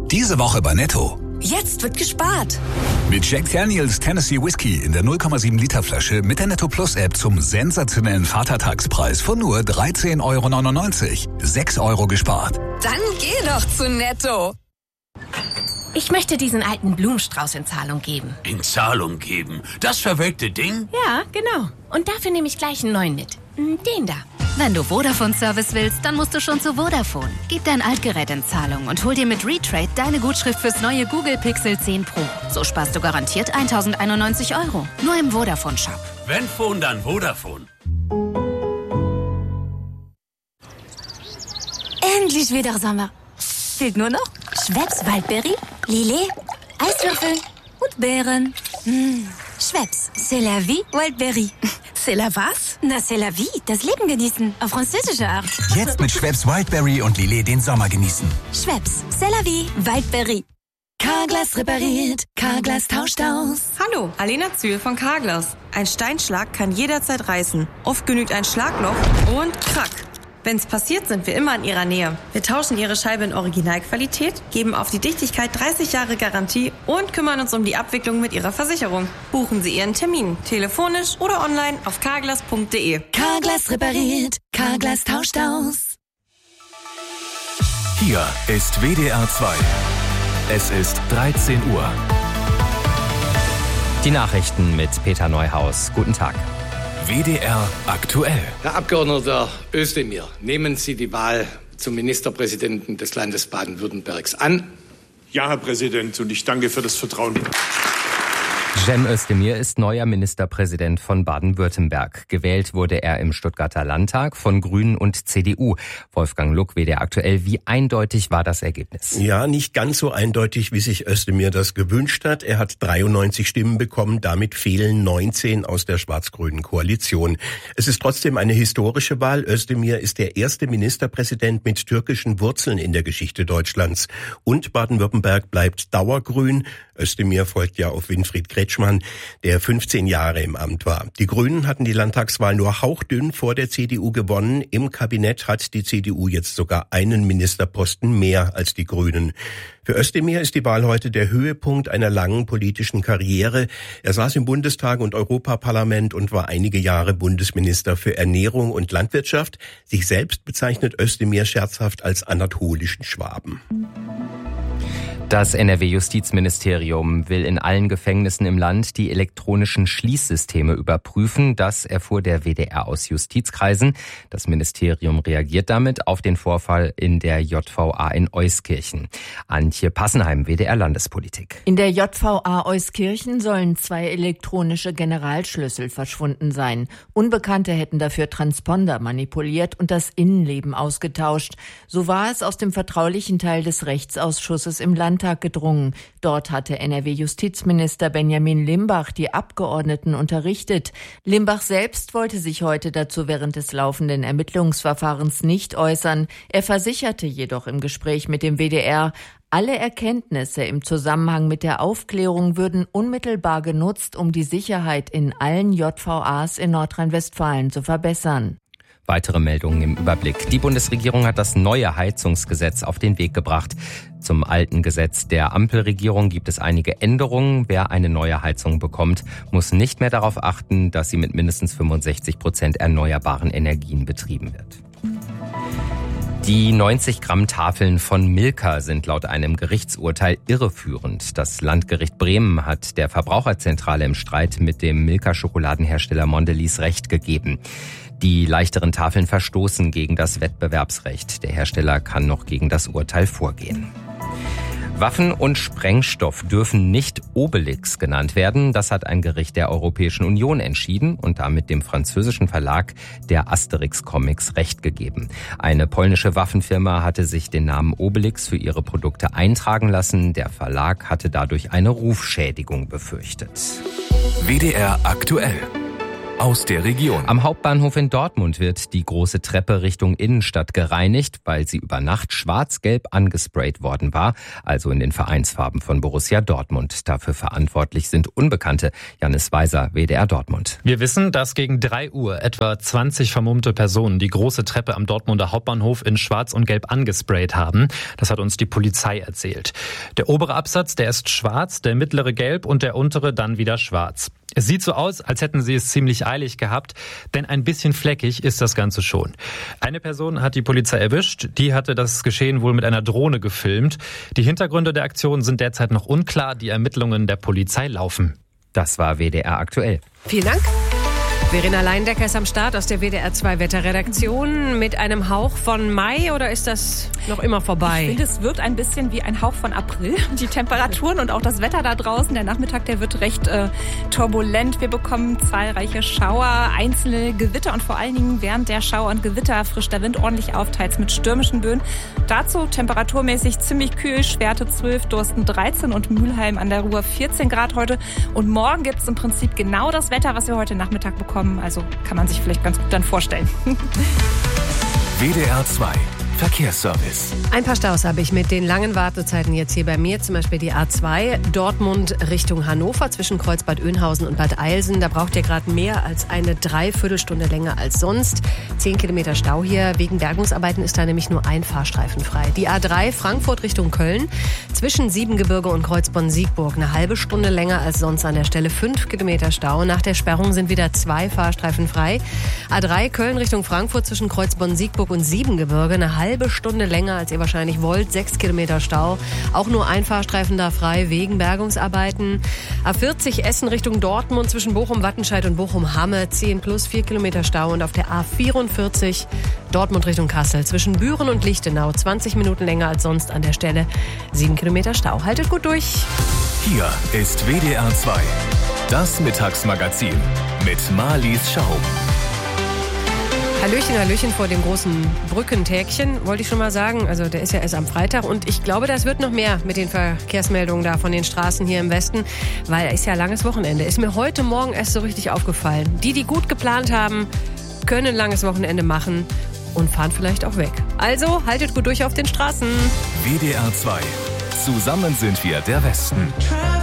Diese Woche bei Netto. Jetzt wird gespart. Mit Jack Daniels Tennessee Whiskey in der 0,7 Liter Flasche mit der Netto Plus App zum sensationellen Vatertagspreis von nur 13,99 €. 6 € gespart. Dann geh doch zu Netto. Ich möchte diesen alten Blumenstrauß in Zahlung geben. In Zahlung geben? Das verwelkte Ding? Ja, genau. Und dafür nehme ich gleich einen neuen mit. Den da. Wenn du Vodafone-Service willst, dann musst du schon zu Vodafone. Gib dein Altgerät in Zahlung und hol dir mit Retrade deine Gutschrift fürs neue Google Pixel 10 Pro. So sparst du garantiert 1.091 €. Nur im Vodafone-Shop. Wenn Phone, dann Vodafone. Endlich wieder Sommer. Fehlt nur noch Schweppes Waldbeere, Lillet, Eiswürfel und Beeren. Schweppes, c'est la vie, Waldbeere. C'est la was? Na, c'est la vie, das Leben genießen, auf französische Art. Jetzt mit Schweppes Wildberry und Lillet den Sommer genießen. Schweppes, c'est la vie, Waldberry. Carglass repariert, Carglass tauscht aus. Hallo, Alena Zühl von Carglass. Ein Steinschlag kann jederzeit reißen. Oft genügt ein Schlagloch und krack. Wenn's passiert, sind wir immer in Ihrer Nähe. Wir tauschen Ihre Scheibe in Originalqualität, geben auf die Dichtigkeit 30 Jahre Garantie und kümmern uns um die Abwicklung mit Ihrer Versicherung. Buchen Sie Ihren Termin, telefonisch oder online auf carglass.de. Carglass repariert, Carglass tauscht aus. Hier ist WDR 2. Es ist 13 Uhr. Die Nachrichten mit Peter Neuhaus. Guten Tag. WDR aktuell. Herr Abgeordneter Özdemir, nehmen Sie die Wahl zum Ministerpräsidenten des Landes Baden-Württembergs an? Ja, Herr Präsident, und ich danke für das Vertrauen. Cem Özdemir ist neuer Ministerpräsident von Baden-Württemberg. Gewählt wurde er im Stuttgarter Landtag von Grünen und CDU. Wolfgang Luck, WDR aktuell. Wie eindeutig war das Ergebnis? Ja, nicht ganz so eindeutig, wie sich Özdemir das gewünscht hat. Er hat 93 Stimmen bekommen, damit fehlen 19 aus der schwarz-grünen Koalition. Es ist trotzdem eine historische Wahl. Özdemir ist der erste Ministerpräsident mit türkischen Wurzeln in der Geschichte Deutschlands. Und Baden-Württemberg bleibt dauergrün. Özdemir folgt ja auf Winfried Kretschmann, der 15 Jahre im Amt war. Die Grünen hatten die Landtagswahl nur hauchdünn vor der CDU gewonnen. Im Kabinett hat die CDU jetzt sogar einen Ministerposten mehr als die Grünen. Für Özdemir ist die Wahl heute der Höhepunkt einer langen politischen Karriere. Er saß im Bundestag und Europaparlament und war einige Jahre Bundesminister für Ernährung und Landwirtschaft. Sich selbst bezeichnet Özdemir scherzhaft als anatolischen Schwaben. Das NRW-Justizministerium will in allen Gefängnissen im Land die elektronischen Schließsysteme überprüfen. Das erfuhr der WDR aus Justizkreisen. Das Ministerium reagiert damit auf den Vorfall in der JVA in Euskirchen. Antje Passenheim, WDR Landespolitik. In der JVA Euskirchen sollen 2 elektronische Generalschlüssel verschwunden sein. Unbekannte hätten dafür Transponder manipuliert und das Innenleben ausgetauscht. So war es aus dem vertraulichen Teil des Rechtsausschusses im Landtag gedrungen. Dort hatte NRW-Justizminister Benjamin Limbach die Abgeordneten unterrichtet. Limbach selbst wollte sich heute dazu während des laufenden Ermittlungsverfahrens nicht äußern. Er versicherte jedoch im Gespräch mit dem WDR, alle Erkenntnisse im Zusammenhang mit der Aufklärung würden unmittelbar genutzt, um die Sicherheit in allen JVAs in Nordrhein-Westfalen zu verbessern. Weitere Meldungen im Überblick. Die Bundesregierung hat das neue Heizungsgesetz auf den Weg gebracht. Zum alten Gesetz der Ampelregierung gibt es einige Änderungen. Wer eine neue Heizung bekommt, muss nicht mehr darauf achten, dass sie mit mindestens 65% erneuerbaren Energien betrieben wird. Die 90-Gramm-Tafeln von Milka sind laut einem Gerichtsurteil irreführend. Das Landgericht Bremen hat der Verbraucherzentrale im Streit mit dem Milka-Schokoladenhersteller Mondelez Recht gegeben. Die leichteren Tafeln verstoßen gegen das Wettbewerbsrecht. Der Hersteller kann noch gegen das Urteil vorgehen. Waffen und Sprengstoff dürfen nicht Obelix genannt werden. Das hat ein Gericht der Europäischen Union entschieden und damit dem französischen Verlag der Asterix Comics Recht gegeben. Eine polnische Waffenfirma hatte sich den Namen Obelix für ihre Produkte eintragen lassen. Der Verlag hatte dadurch eine Rufschädigung befürchtet. WDR aktuell. aus der Region. Am Hauptbahnhof in Dortmund wird die große Treppe Richtung Innenstadt gereinigt, weil sie über Nacht schwarz-gelb angesprayt worden war, also in den Vereinsfarben von Borussia Dortmund. Dafür verantwortlich sind Unbekannte. Janis Weiser, WDR Dortmund. Wir wissen, dass gegen 3 Uhr etwa 20 vermummte Personen die große Treppe am Dortmunder Hauptbahnhof in schwarz und gelb angesprayt haben. Das hat uns die Polizei erzählt. Der obere Absatz, der ist schwarz, der mittlere gelb und der untere dann wieder schwarz. Es sieht so aus, als hätten sie es ziemlich eilig gehabt, denn ein bisschen fleckig ist das Ganze schon. Eine Person hat die Polizei erwischt, die hatte das Geschehen wohl mit einer Drohne gefilmt. Die Hintergründe der Aktion sind derzeit noch unklar, die Ermittlungen der Polizei laufen. Das war WDR aktuell. Vielen Dank. Verena Leindecker ist am Start aus der WDR 2 Wetterredaktion mit einem Hauch von Mai, oder ist das noch immer vorbei? Ich finde, es wirkt ein bisschen wie ein Hauch von April. Die Temperaturen und auch das Wetter da draußen, der Nachmittag, der wird recht turbulent. Wir bekommen zahlreiche Schauer, einzelne Gewitter und vor allen Dingen während der Schauer und Gewitter frischt der Wind ordentlich auf, teils mit stürmischen Böen. Dazu temperaturmäßig ziemlich kühl, Schwerte 12, Dorsten 13 und Mülheim an der Ruhr 14 Grad heute. Und morgen gibt es im Prinzip genau das Wetter, was wir heute Nachmittag bekommen. Also kann man sich vielleicht ganz gut dann vorstellen. WDR 2 Verkehrsservice. Ein paar Staus habe ich mit den langen Wartezeiten jetzt hier bei mir. Zum Beispiel die A2 Dortmund Richtung Hannover zwischen Kreuzbad Oeynhausen und Bad Eilsen. Da braucht ihr gerade mehr als eine Dreiviertelstunde länger als sonst. 10 Kilometer Stau hier. Wegen Bergungsarbeiten ist da nämlich nur ein Fahrstreifen frei. Die A3 Frankfurt Richtung Köln zwischen Siebengebirge und Kreuzbonn-Siegburg. Eine halbe Stunde länger als sonst an der Stelle. 5 Kilometer Stau. Nach der Sperrung sind wieder 2 Fahrstreifen frei. A3 Köln Richtung Frankfurt zwischen Kreuzbonn-Siegburg und Siebengebirge. Eine halbe Stunde länger, als ihr wahrscheinlich wollt. 6 Kilometer Stau. Auch nur ein Fahrstreifen da frei wegen Bergungsarbeiten. A40 Essen Richtung Dortmund zwischen Bochum-Wattenscheid und Bochum-Hamme. 10 plus 4 Kilometer Stau. Und auf der A44 Dortmund Richtung Kassel zwischen Büren und Lichtenau. 20 Minuten länger als sonst an der Stelle. 7 Kilometer Stau. Haltet gut durch. Hier ist WDR 2. Das Mittagsmagazin mit Marlies Schaub. Hallöchen, Hallöchen vor dem großen Brückentägchen, wollte ich schon mal sagen. Also der ist ja erst am Freitag und ich glaube, das wird noch mehr mit den Verkehrsmeldungen da von den Straßen hier im Westen, weil es ist ja langes Wochenende. Ist mir heute Morgen erst so richtig aufgefallen. Die gut geplant haben, können ein langes Wochenende machen und fahren vielleicht auch weg. Also haltet gut durch auf den Straßen. WDR 2. Zusammen sind wir der Westen.